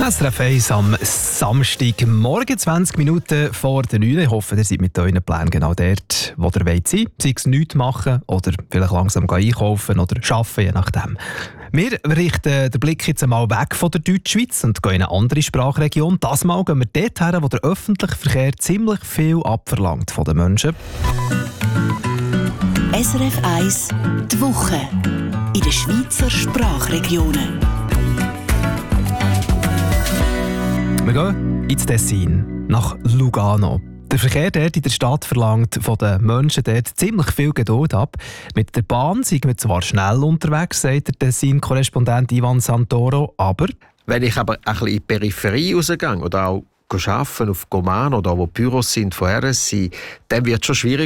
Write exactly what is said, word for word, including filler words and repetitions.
S R F eins am Samstagmorgen, zwanzig Minuten vor der neun. Ich hoffe, ihr seid mit euren Plänen genau dort, wo ihr wollt sein. Sei es nichts machen oder vielleicht langsam einkaufen oder arbeiten, je nachdem. Wir richten den Blick jetzt einmal weg von der Deutschschweiz und gehen in eine andere Sprachregion. Das Mal gehen wir dort her, wo der öffentliche Verkehr ziemlich viel abverlangt von den Menschen. S R F eins die Woche in den Schweizer Sprachregionen. Wir gehen ins Tessin, nach Lugano. Der Verkehr dort in der Stadt verlangt von den Menschen dort ziemlich viel Geduld ab. Mit der Bahn sind wir zwar schnell unterwegs, sagt der Tessin-Korrespondent Ivan Santoro, aber... Wenn ich aber ein bisschen in die Peripherie rausgehe oder auch arbeiten auf Goman oder wo Büros sind von R S C, dann wird es schon schwierig.